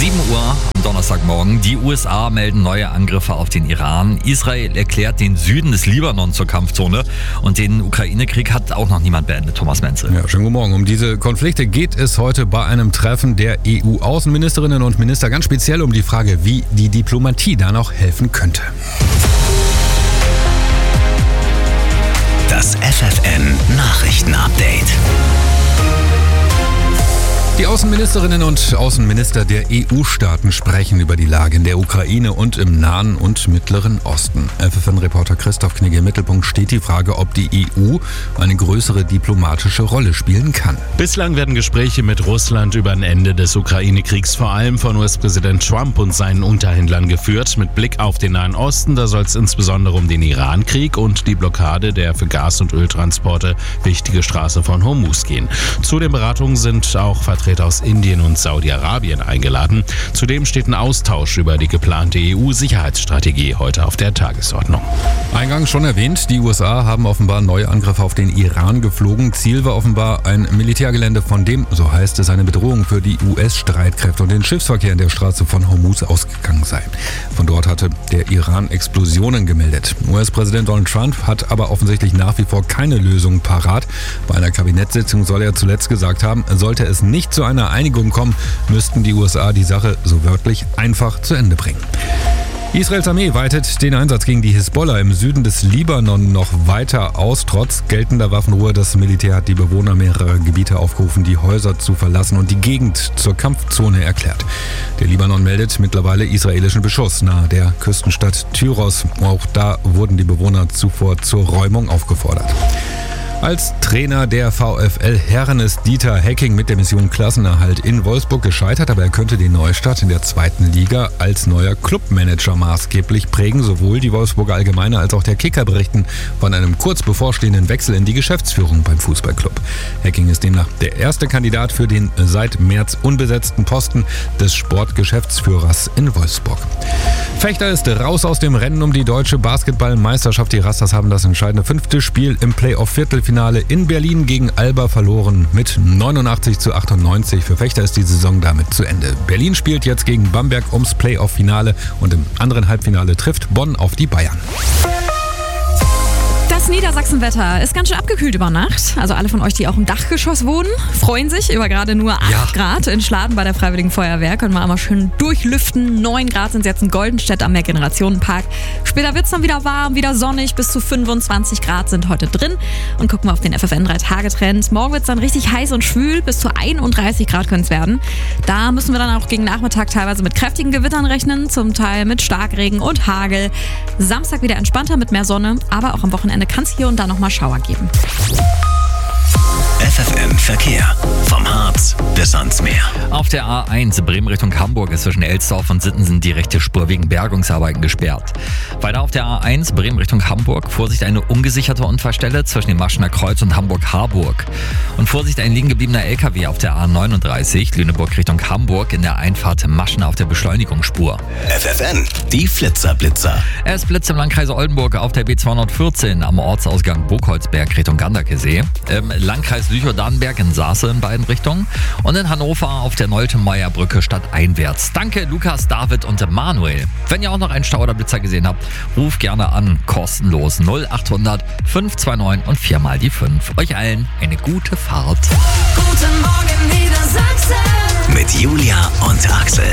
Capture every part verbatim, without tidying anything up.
sieben Uhr am Donnerstagmorgen. Die U S A melden neue Angriffe auf den Iran. Israel erklärt den Süden des Libanon zur Kampfzone. Und den Ukraine-Krieg hat auch noch niemand beendet. Thomas Menzel. Ja, schönen guten Morgen. Um diese Konflikte geht es heute bei einem Treffen der E U-Außenministerinnen und Minister ganz speziell um die Frage, wie die Diplomatie da noch helfen könnte. Das F F N-Nachrichten-Update. Die Außenministerinnen und Außenminister der E U-Staaten sprechen über die Lage in der Ukraine und im Nahen und Mittleren Osten. F F N-Reporter Christoph Knigge. Im Mittelpunkt steht die Frage, ob die E U eine größere diplomatische Rolle spielen kann. Bislang werden Gespräche mit Russland über ein Ende des Ukraine-Kriegs vor allem von U S-Präsident Trump und seinen Unterhändlern geführt. Mit Blick auf den Nahen Osten, da soll es insbesondere um den Iran-Krieg und die Blockade der für Gas- und Öltransporte wichtige Straße von Hormuz gehen. Zu den Beratungen sind auch Vertreter aus Indien und Saudi-Arabien eingeladen. Zudem steht ein Austausch über die geplante E U-Sicherheitsstrategie heute auf der Tagesordnung. Eingangs schon erwähnt, die U S A haben offenbar neue Angriffe auf den Iran geflogen. Ziel war offenbar ein Militärgelände, von dem, so heißt es, eine Bedrohung für die U S-Streitkräfte und den Schiffsverkehr in der Straße von Hormuz ausgegangen sei. Von dort hatte der Iran Explosionen gemeldet. U S-Präsident Donald Trump hat aber offensichtlich nach wie vor keine Lösung parat. Bei einer Kabinettssitzung soll er zuletzt gesagt haben, sollte es nicht zu einer Einigung kommen, müssten die U S A die Sache so wörtlich einfach zu Ende bringen. Israels Armee weitet den Einsatz gegen die Hisbollah im Süden des Libanon noch weiter aus. Trotz geltender Waffenruhe, das Militär hat die Bewohner mehrerer Gebiete aufgerufen, die Häuser zu verlassen und die Gegend zur Kampfzone erklärt. Der Libanon meldet mittlerweile israelischen Beschuss nahe der Küstenstadt Tyros. Auch da wurden die Bewohner zuvor zur Räumung aufgefordert. Als Trainer der VfL Herren ist Dieter Hecking mit der Mission Klassenerhalt in Wolfsburg gescheitert, aber er könnte den Neustart in der zweiten Liga als neuer Clubmanager maßgeblich prägen. Sowohl die Wolfsburger Allgemeine als auch der Kicker berichten von einem kurz bevorstehenden Wechsel in die Geschäftsführung beim Fußballclub. Hecking ist demnach der erste Kandidat für den seit März unbesetzten Posten des Sportgeschäftsführers in Wolfsburg. Fechter ist raus aus dem Rennen um die deutsche Basketballmeisterschaft. Die Rastas haben das entscheidende fünfte Spiel im Playoff-Viertelfinale in Berlin gegen Alba verloren mit neunundachtzig zu achtundneunzig. Für Fechter ist die Saison damit zu Ende. Berlin spielt jetzt gegen Bamberg ums Playoff-Finale und im anderen Halbfinale trifft Bonn auf die Bayern. Das Niedersachsenwetter ist ganz schön abgekühlt über Nacht. Also alle von euch, die auch im Dachgeschoss wohnen, freuen sich über gerade nur acht Ja. Grad in Schladen bei der Freiwilligen Feuerwehr. Können wir einmal schön durchlüften. neun Grad sind es jetzt in Goldenstedt am Mehrgenerationenpark. Später wird es dann wieder warm, wieder sonnig. Bis zu fünfundzwanzig Grad sind heute drin. Und gucken wir auf den F F N drei Tage Trend. Morgen wird es dann richtig heiß und schwül. Bis zu einunddreißig Grad können es werden. Da müssen wir dann auch gegen Nachmittag teilweise mit kräftigen Gewittern rechnen. Zum Teil mit Starkregen und Hagel. Samstag wieder entspannter mit mehr Sonne. Aber auch am Wochenende kann es hier und da nochmal Schauer geben. F F N-Verkehr. Vom Harz bis ans Meer. Auf der A eins Bremen Richtung Hamburg ist zwischen Elsdorf und Sittensen die rechte Spur wegen Bergungsarbeiten gesperrt. Weiter auf der A eins Bremen Richtung Hamburg. Vorsicht, eine ungesicherte Unfallstelle zwischen dem Maschener Kreuz und Hamburg-Harburg. Und Vorsicht, ein liegen gebliebener L K W auf der A neununddreißig Lüneburg Richtung Hamburg in der Einfahrt Maschener auf der Beschleunigungsspur. F F N, die Flitzer-Blitzer. Es blitzt im Landkreis Oldenburg auf der B zweihundertvierzehn am Ortsausgang Burgholzberg Richtung Ganderkesee. Im Landkreis Lüchow-Dannenberg in Saase in beiden Richtungen. Und in Hannover auf der Nolte-Meyer-Brücke stadteinwärts. Danke Lukas, David und Manuel. Wenn ihr auch noch einen Stau oder Blitzer gesehen habt, ruft gerne an. Kostenlos null achthundert fünf zwei neun und viermal die fünf. Euch allen eine gute Fahrt. Guten Morgen Niedersachsen. Mit Julia und Axel.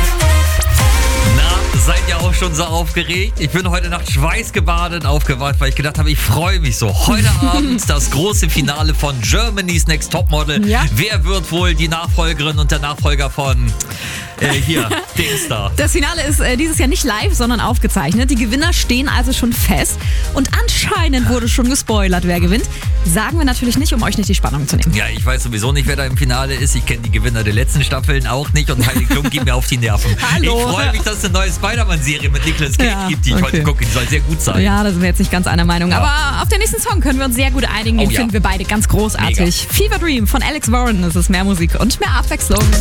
Na, seid ihr auch schon so aufgeregt? Ich bin heute Nacht schweißgebadet aufgewacht, weil ich gedacht habe, ich freue mich so. Heute Abend das große Finale von Germany's Next Topmodel. Ja. Wer wird wohl die Nachfolgerin und der Nachfolger von äh, hier, Dings da? Das Finale ist äh, dieses Jahr nicht live, sondern aufgezeichnet. Die Gewinner stehen also schon fest. Und anscheinend wurde schon gespoilert, wer gewinnt. Sagen wir natürlich nicht, um euch nicht die Spannung zu nehmen. Ja, ich weiß sowieso nicht, wer da im Finale ist. Ich kenne die Gewinner der letzten Staffeln auch nicht und Heidi Klum geht mir auf die Nerven. Hallo. Ich freue mich, dass es eine neue Spider-Man-Serie mit Nicolas Cage Ja, gibt, die ich okay. heute gucke. Die soll sehr gut sein. Ja, da sind wir jetzt nicht ganz einer Meinung. Ja. Aber auf den nächsten Song können wir uns sehr gut einigen. Den Oh ja. finden wir beide ganz großartig. Mega. Fever Dream von Alex Warren. Das ist mehr Musik und mehr Abwechslung.